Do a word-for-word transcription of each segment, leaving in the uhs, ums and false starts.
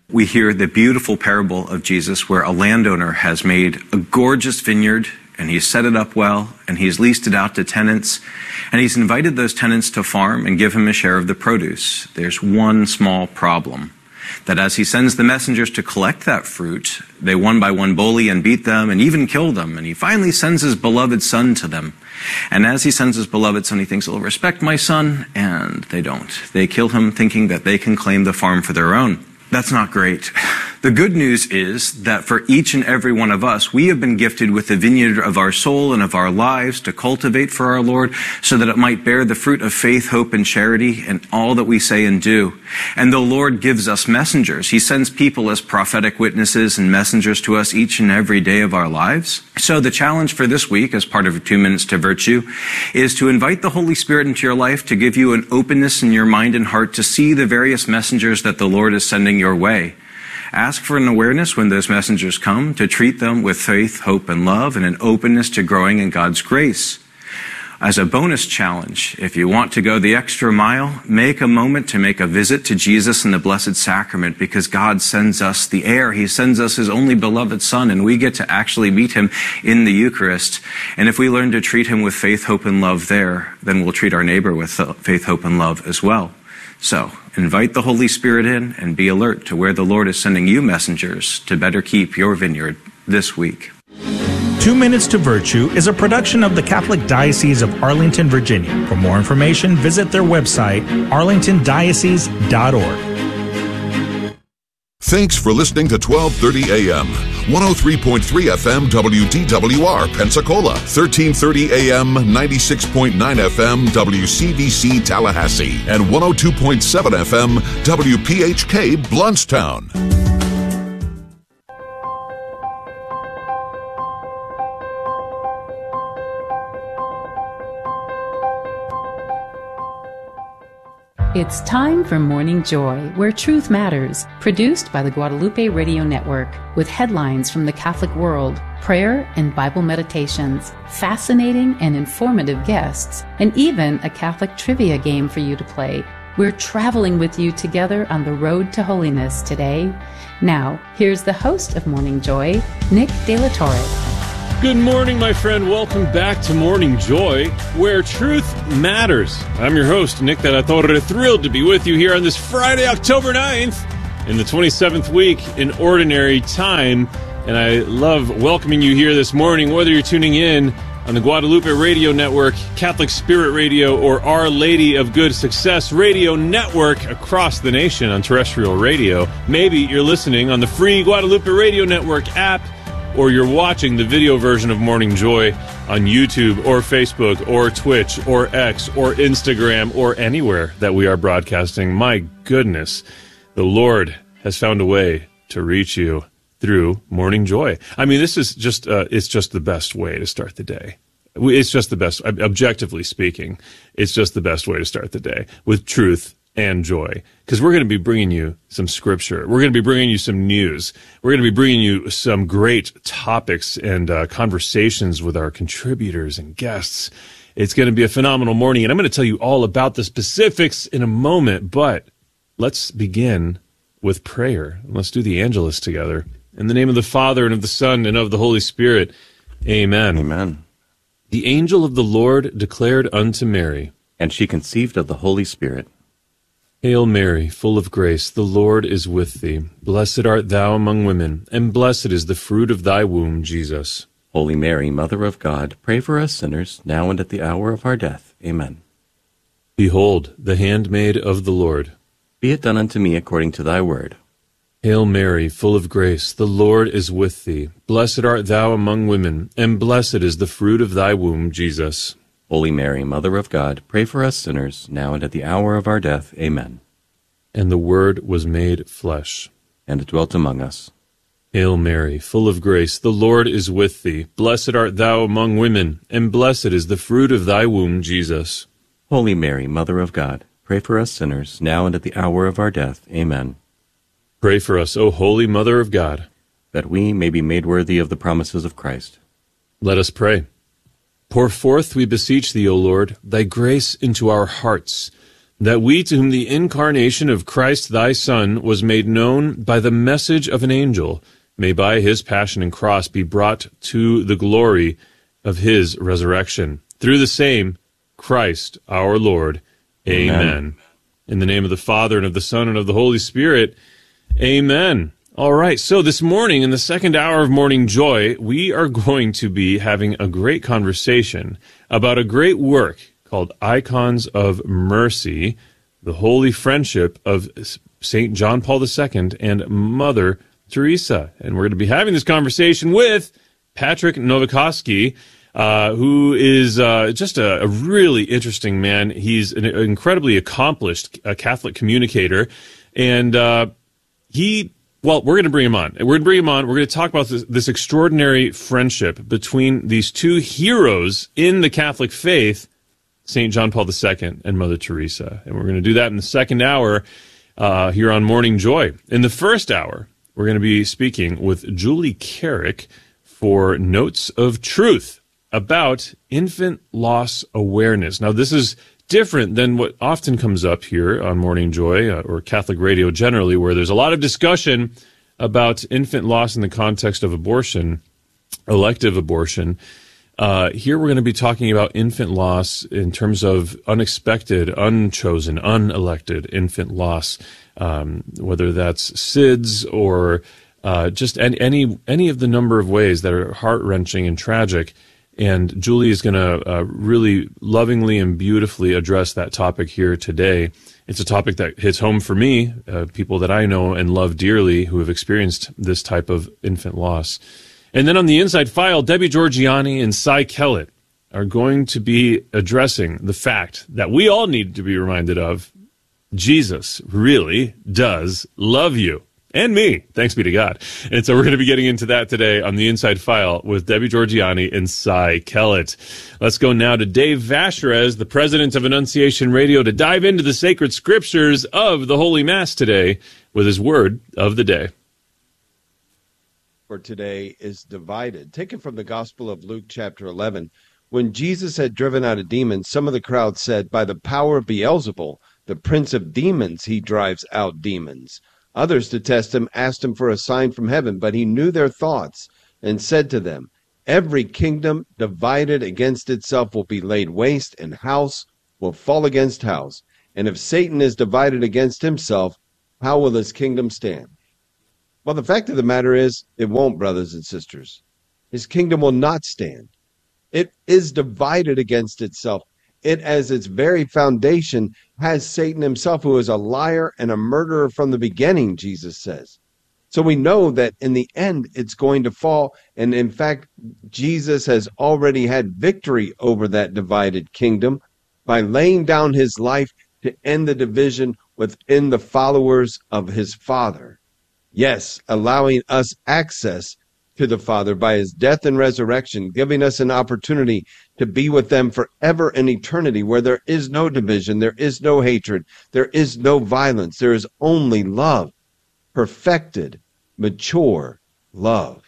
We hear the beautiful parable of Jesus where a landowner has made a gorgeous vineyard and he's set it up well and he's leased it out to tenants and he's invited those tenants to farm and give him a share of the produce. There's one small problem, that as he sends the messengers to collect that fruit, they one by one bully and beat them and even kill them. And he finally sends his beloved son to them. And as he sends his beloved son, he thinks, they'll respect my son, and they don't. They kill him thinking that they can claim the farm for their own. That's not great. The good news is that for each and every one of us, we have been gifted with the vineyard of our soul and of our lives to cultivate for our Lord so that it might bear the fruit of faith, hope, and charity in all that we say and do. And the Lord gives us messengers. He sends people as prophetic witnesses and messengers to us each and every day of our lives. So the challenge for this week, as part of Two Minutes to Virtue, is to invite the Holy Spirit into your life to give you an openness in your mind and heart to see the various messengers that the Lord is sending your way. Ask for an awareness when those messengers come, to treat them with faith, hope, and love, and an openness to growing in God's grace. As a bonus challenge, if you want to go the extra mile, make a moment to make a visit to Jesus in the Blessed Sacrament, because God sends us the heir. He sends us His only beloved Son, and we get to actually meet Him in the Eucharist. And if we learn to treat Him with faith, hope, and love there, then we'll treat our neighbor with faith, hope, and love as well. So, invite the Holy Spirit in and be alert to where the Lord is sending you messengers to better keep your vineyard this week. Two Minutes to Virtue is a production of the Catholic Diocese of Arlington, Virginia. For more information, visit their website, arlington diocese dot org. Thanks for listening to twelve thirty A M, one oh three point three F M W D W R Pensacola, thirteen thirty A M, ninety-six point nine F M W C V C Tallahassee, and one oh two point seven F M W P H K Bluntstown. It's time for Morning Joy, where truth matters, produced by the Guadalupe Radio Network, with headlines from the Catholic world, prayer and Bible meditations, fascinating and informative guests, and even a Catholic trivia game for you to play. We're traveling with you together on the road to holiness today. Now, here's the host of Morning Joy, Nick De La Torre. Good morning, my friend. Welcome back to Morning Joy, where truth matters. I'm your host, Nick De La Torre, thrilled to be with you here on this Friday, October ninth, in the twenty-seventh week in Ordinary Time. And I love welcoming you here this morning, whether you're tuning in on the Guadalupe Radio Network, Catholic Spirit Radio, or Our Lady of Good Success Radio Network across the nation on terrestrial radio. Maybe you're listening on the free Guadalupe Radio Network app, or you're watching the video version of Morning Joy on YouTube or Facebook or Twitch or X or Instagram or anywhere that we are broadcasting. My goodness, the Lord has found a way to reach you through Morning Joy. I mean, this is just, uh, it's just the best way to start the day. It's just the best, objectively speaking, it's just the best way to start the day, with truth and joy, because we're going to be bringing you some scripture. We're going to be bringing you some news. We're going to be bringing you some great topics and uh, conversations with our contributors and guests. It's going to be a phenomenal morning, and I'm going to tell you all about the specifics in a moment, but let's begin with prayer. Let's do the Angelus together. In the name of the Father, and of the Son, and of the Holy Spirit, amen. Amen. The angel of the Lord declared unto Mary, and she conceived of the Holy Spirit. Hail Mary, full of grace, the Lord is with thee. Blessed art thou among women, and blessed is the fruit of thy womb, Jesus. Holy Mary, Mother of God, pray for us sinners, now and at the hour of our death. Amen. Behold, the handmaid of the Lord. Be it done unto me according to thy word. Hail Mary, full of grace, the Lord is with thee. Blessed art thou among women, and blessed is the fruit of thy womb, Jesus. Holy Mary, Mother of God, pray for us sinners, now and at the hour of our death. Amen. And the Word was made flesh, and dwelt among us. Hail Mary, full of grace, the Lord is with thee. Blessed art thou among women, and blessed is the fruit of thy womb, Jesus. Holy Mary, Mother of God, pray for us sinners, now and at the hour of our death. Amen. Pray for us, O Holy Mother of God, that we may be made worthy of the promises of Christ. Let us pray. Pour forth, we beseech thee, O Lord, thy grace into our hearts, that we to whom the incarnation of Christ thy Son was made known by the message of an angel, may by his passion and cross be brought to the glory of his resurrection. Through the same Christ our Lord. Amen. Amen. In the name of the Father, and of the Son, and of the Holy Spirit. Amen. All right, so this morning, in the second hour of Morning Joy, we are going to be having a great conversation about a great work called Icons of Mercy, the holy friendship of Saint John Paul the Second and Mother Teresa. And we're going to be having this conversation with Patrick Nowakowski, uh, who is uh, just a, a really interesting man. He's an incredibly accomplished uh, Catholic communicator, and uh, he... Well, we're going to bring him on. We're going to bring him on. We're going to talk about this, this extraordinary friendship between these two heroes in the Catholic faith, Saint John Paul the Second and Mother Teresa. And we're going to do that in the second hour uh, here on Morning Joy. In the first hour, we're going to be speaking with Julie Carrick for Notes of Truth about infant loss awareness. Now, this is different than what often comes up here on Morning Joy uh, or Catholic radio generally, where there's a lot of discussion about infant loss in the context of abortion, elective abortion. Uh, here we're going to be talking about infant loss in terms of unexpected, unchosen, unelected infant loss, um, whether that's S I D S or uh, just any, any any of the number of ways that are heart-wrenching and tragic. And Julie is going to uh, really lovingly and beautifully address that topic here today. It's a topic that hits home for me, uh, people that I know and love dearly who have experienced this type of infant loss. And then on the Inside File, Debbie Georgianni and Cy Kellett are going to be addressing the fact that we all need to be reminded of: Jesus really does love you. And me, thanks be to God. And so we're going to be getting into that today on the Inside File with Debbie Georgianni and Cy Kellett. Let's go now to Dave Vacherez, the president of Annunciation Radio, to dive into the sacred scriptures of the Holy Mass today with his word of the day. For today is divided. Taken from the Gospel of Luke chapter eleven. When Jesus had driven out a demon, some of the crowd said, "By the power of Beelzebul, the prince of demons, he drives out demons." Others, to test him, asked him for a sign from heaven, but he knew their thoughts and said to them, "Every kingdom divided against itself will be laid waste, and house will fall against house. And if Satan is divided against himself, how will his kingdom stand?" Well, the fact of the matter is, it won't, brothers and sisters. His kingdom will not stand. It is divided against itself. It, as its very foundation, has Satan himself, who is a liar and a murderer from the beginning, Jesus says. So we know that in the end, it's going to fall. And in fact, Jesus has already had victory over that divided kingdom by laying down his life to end the division within the followers of his Father. Yes, allowing us access to the Father by his death and resurrection, giving us an opportunity to be with them forever in eternity, where there is no division, there is no hatred, there is no violence, there is only love, perfected, mature love.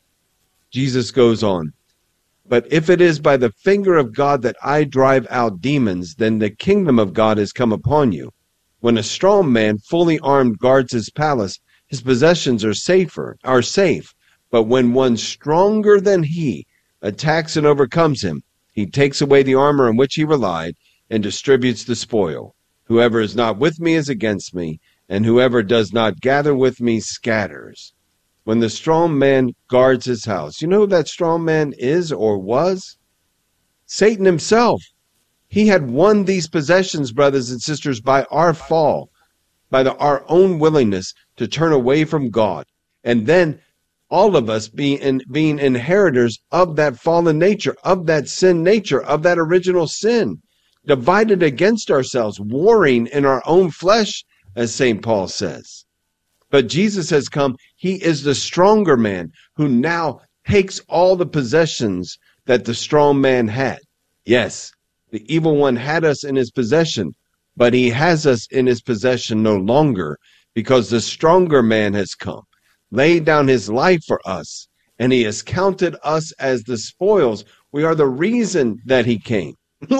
Jesus goes on, "But if it is by the finger of God that I drive out demons, then the kingdom of God has come upon you. When a strong man, fully armed, guards his palace, his possessions are safer, are safe. But when one stronger than he attacks and overcomes him, he takes away the armor on which he relied and distributes the spoil. Whoever is not with me is against me, and whoever does not gather with me scatters." When the strong man guards his house, you know who that strong man is or was? Satan himself. He had won these possessions, brothers and sisters, by our fall, by the, our own willingness to turn away from God. And then all of us being, in, being inheritors of that fallen nature, of that sin nature, of that original sin, divided against ourselves, warring in our own flesh, as Saint Paul says. But Jesus has come. He is the stronger man who now takes all the possessions that the strong man had. Yes, the evil one had us in his possession, but he has us in his possession no longer, because the stronger man has come, laid down his life for us, and he has counted us as the spoils. We are the reason that he came.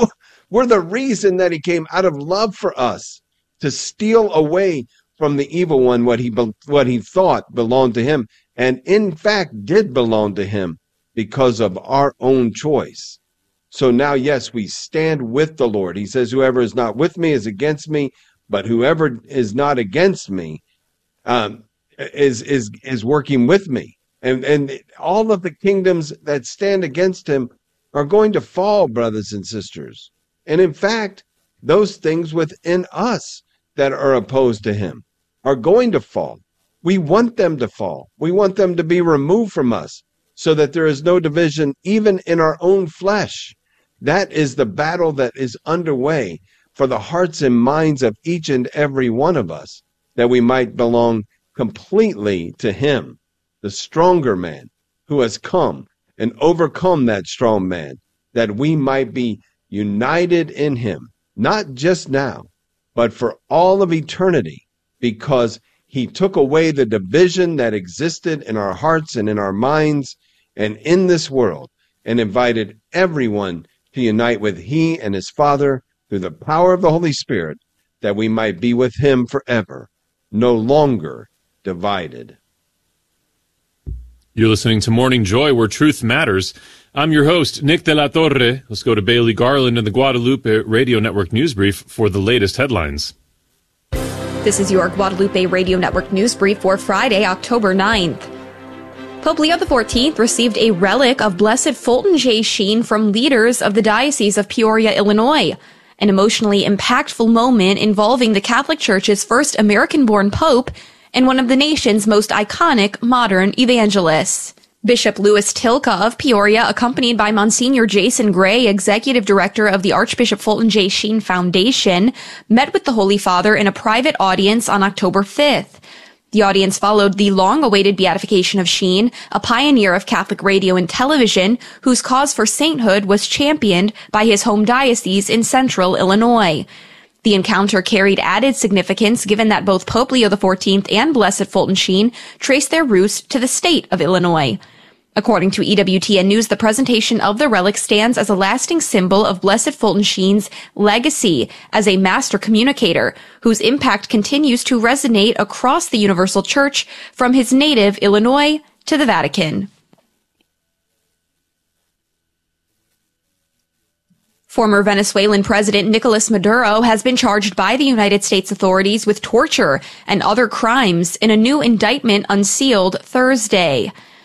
We're the reason that he came out of love for us to steal away from the evil one what he what he thought belonged to him, and in fact did belong to him because of our own choice. So now, yes, we stand with the Lord. He says, whoever is not with me is against me, but whoever is not against me um, is is is working with me. And and all of the kingdoms that stand against him are going to fall, brothers and sisters. And in fact, those things within us that are opposed to him are going to fall. We want them to fall. We want them to be removed from us so that there is no division even in our own flesh. That is the battle that is underway for the hearts and minds of each and every one of us, that we might belong completely to him, the stronger man who has come and overcome that strong man, that we might be united in him, not just now, but for all of eternity, because he took away the division that existed in our hearts and in our minds and in this world, and invited everyone to unite with he and his Father through the power of the Holy Spirit, that we might be with him forever, no longer divided. You're listening to Morning Joy, where truth matters. I'm your host, Nick De La Torre. Let's go to Bailey Garland and the Guadalupe Radio Network News Brief for the latest headlines. This is your Guadalupe Radio Network News Brief for Friday, October ninth. Pope Leo the fourteenth received a relic of Blessed Fulton J. Sheen from leaders of the Diocese of Peoria, Illinois, an emotionally impactful moment involving the Catholic Church's first American-born pope and one of the nation's most iconic modern evangelists. Bishop Louis Tilka of Peoria, accompanied by Monsignor Jason Gray, Executive Director of the Archbishop Fulton J. Sheen Foundation, met with the Holy Father in a private audience on October fifth. The audience followed the long-awaited beatification of Sheen, a pioneer of Catholic radio and television, whose cause for sainthood was championed by his home diocese in central Illinois. The encounter carried added significance given that both Pope Leo the fourteenth and Blessed Fulton Sheen trace their roots to the state of Illinois. According to E W T N News, the presentation of the relic stands as a lasting symbol of Blessed Fulton Sheen's legacy as a master communicator, whose impact continues to resonate across the Universal Church from his native Illinois to the Vatican. Former Venezuelan President Nicolas Maduro has been charged by the United States authorities with torture and other crimes in a new indictment unsealed Thursday.